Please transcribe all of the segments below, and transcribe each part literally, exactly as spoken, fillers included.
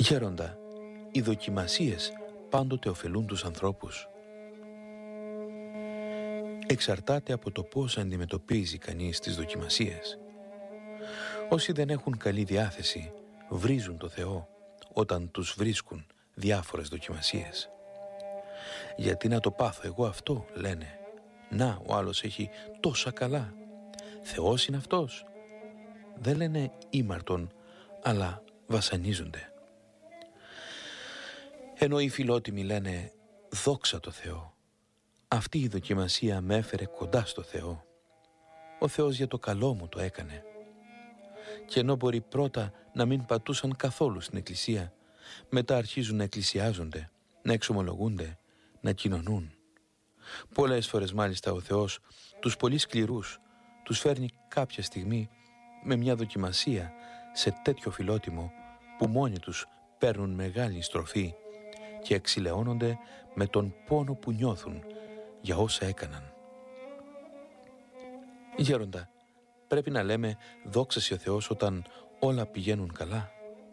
Γέροντα, οι δοκιμασίες πάντοτε ωφελούν τους ανθρώπους. Εξαρτάται από το πώς αντιμετωπίζει κανείς τις δοκιμασίες. Όσοι δεν έχουν καλή διάθεση βρίζουν το Θεό όταν τους βρίσκουν διάφορες δοκιμασίες. Γιατί να το πάθω εγώ αυτό, λένε. Να, ο άλλος έχει τόσα καλά. Θεός είναι αυτός. Δεν λένε ήμαρτον, αλλά βασανίζονται. Ενώ οι φιλότιμοι λένε δόξα τω Θεώ. Αυτή η δοκιμασία με έφερε κοντά στο Θεό. Ο Θεός για το καλό μου το έκανε. Και ενώ μπορεί πρώτα να μην πατούσαν καθόλου στην εκκλησία, μετά αρχίζουν να εκκλησιάζονται, να εξομολογούνται, να κοινωνούν. Πολλές φορές μάλιστα ο Θεός τους πολύ σκληρούς τους φέρνει κάποια στιγμή με μια δοκιμασία σε τέτοιο φιλότιμο που μόνοι τους παίρνουν μεγάλη στροφή και εξηλαιώνονται με τον πόνο που νιώθουν για όσα έκαναν. Γέροντα, πρέπει να λέμε δόξα σοι ο Θεός όταν όλα πηγαίνουν καλά.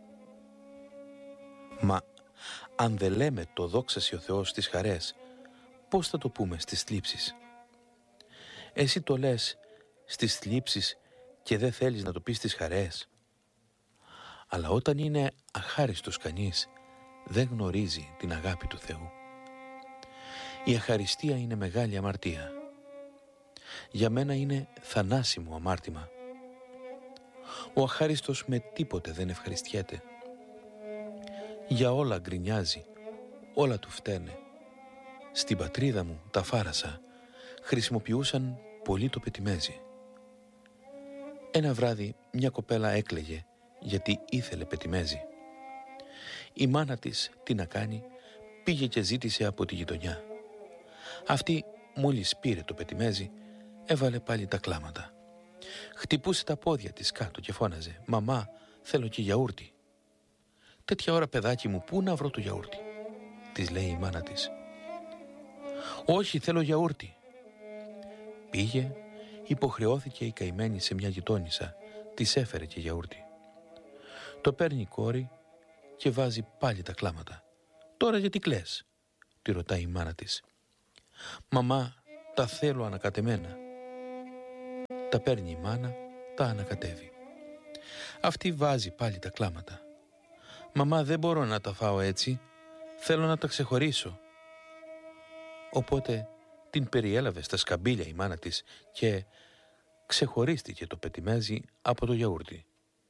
Μα αν δεν λέμε το δόξα σοι ο Θεός στις χαρές, πώς θα το πούμε στις θλίψεις? Εσύ το λες στις θλίψεις και δεν θέλεις να το πεις στις χαρές. Αλλά όταν είναι αχάριστος κανείς, δεν γνωρίζει την αγάπη του Θεού. Η αχαριστία είναι μεγάλη αμαρτία. Για μένα είναι θανάσιμο αμάρτημα. Ο αχάριστος με τίποτε δεν ευχαριστιέται. Για όλα γκρινιάζει, όλα του φταίνε. Στην πατρίδα μου, τα Φάρασα, χρησιμοποιούσαν πολύ το πετιμέζι. Ένα βράδυ μια κοπέλα έκλαιγε γιατί ήθελε πετιμέζι. Η μάνα της, τι να κάνει, πήγε και ζήτησε από τη γειτονιά. Αυτή μόλις πήρε το πετιμέζι, έβαλε πάλι τα κλάματα. Χτυπούσε τα πόδια της κάτω και φώναζε «Μαμά, θέλω και γιαούρτι». «Τέτοια ώρα, παιδάκι μου, πού να βρω το γιαούρτι?» της λέει η μάνα της. «Όχι, θέλω γιαούρτι». Πήγε, υποχρεώθηκε η καημένη σε μια γειτόνισσα, της έφερε και γιαούρτι. Το παίρνει η κόρη και βάζει πάλι τα κλάματα. «Τώρα γιατί κλαις?» τη ρωτάει η μάνα της. «Μαμά, τα θέλω ανακατεμένα». Τα παίρνει η μάνα, τα ανακατεύει. Αυτή βάζει πάλι τα κλάματα. «Μαμά, δεν μπορώ να τα φάω έτσι, θέλω να τα ξεχωρίσω». Οπότε την περιέλαβε στα σκαμπίλια η μάνα της και ξεχωρίστηκε το πετιμέζι από το γιαούρτι.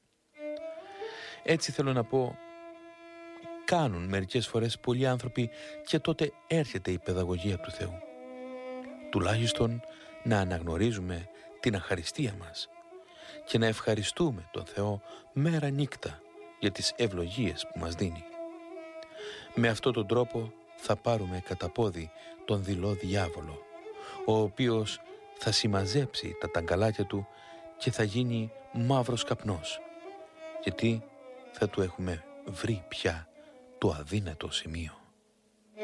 Έτσι θέλω να πω, κάνουν μερικές φορές πολλοί άνθρωποι και τότε έρχεται η παιδαγωγία του Θεού. Τουλάχιστον να αναγνωρίζουμε την αχαριστία μας και να ευχαριστούμε τον Θεό μέρα νύκτα για τις ευλογίες που μας δίνει. Με αυτόν τον τρόπο θα πάρουμε κατά πόδι τον δειλό διάβολο, ο οποίος θα συμμαζέψει τα ταγκαλάκια του και θα γίνει μαύρος καπνός, γιατί θα του έχουμε βρει πια το αδύνατο σημείο.